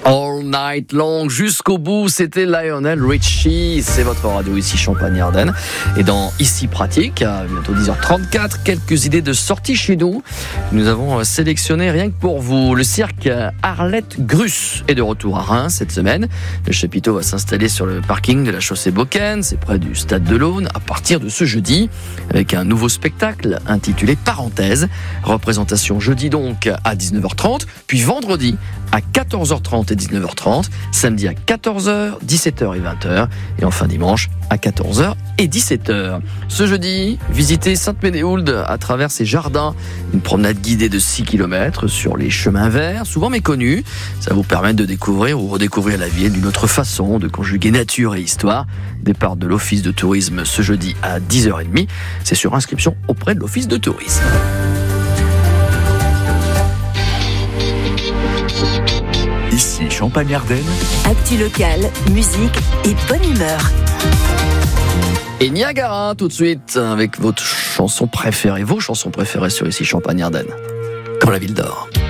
All Night Long, jusqu'au bout, c'était Lionel Richie. C'est votre radio ici Champagne-Ardenne. Et dans Ici Pratique, à bientôt 10h34, quelques idées de sortie chez nous. Nous avons sélectionné rien que pour vous. Le cirque Arlette Grus est de retour à Reims cette semaine. Le chapiteau va s'installer sur le parking de la chaussée Beaucaine, c'est près du stade de l'Aune, à partir de ce jeudi, avec un nouveau spectacle intitulé Parenthèse. Représentation jeudi donc à 19h30, puis vendredi à 14h30 et 19h30, samedi à 14h, 17h et 20h, et enfin dimanche à 14h et 17h. Ce jeudi, visitez Sainte-Ménéhould à travers ses jardins, une promenade guidée de 6 km sur les chemins verts, souvent méconnus. Ça vous permet de découvrir ou redécouvrir la ville d'une autre façon, de conjuguer nature et histoire. Départ de l'office de tourisme ce jeudi à 10h30. C'est sur inscription auprès de l'office de tourisme. Ici Champagne-Ardenne. Actu locale, musique et bonne humeur. Et Niagara tout de suite avec votre chanson préférée, vos chansons préférées sur Ici Champagne-Ardenne. Comme la ville d'or.